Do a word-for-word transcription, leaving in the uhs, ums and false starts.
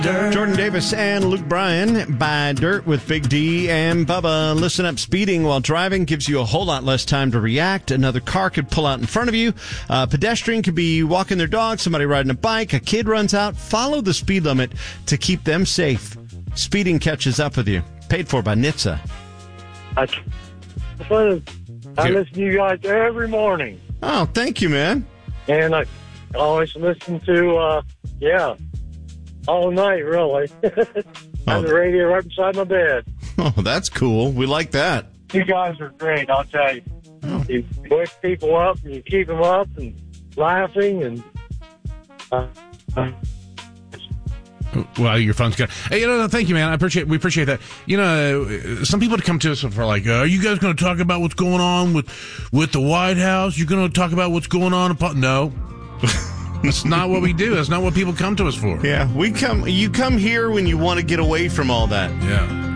Jordan Davis and Luke Bryan by Dirt with Big D and Bubba. Listen up, speeding while driving gives you a whole lot less time to react. Another car could pull out in front of you. A pedestrian could be walking their dog, somebody riding a bike, a kid runs out. Follow the speed limit to keep them safe. Speeding catches up with you. Paid for by N H T S A. I, I listen to you guys every morning. Oh, thank you, man. And I always listen to, uh, yeah, all night, really. I have the radio right beside my bed. Oh, that's cool. We like that. You guys are great, I'll tell you. Oh. You wake people up, and you keep them up and laughing. and. Uh, uh, Well, your phone's good. Hey, you know, thank you, man. I appreciate. We appreciate that. You know, some people come to us for like, uh, "Are you guys going to talk about what's going on with with the White House? You're going to talk about what's going on?" No, that's not what we do. That's not what people come to us for. Yeah, we come. You come here when you want to get away from all that. Yeah.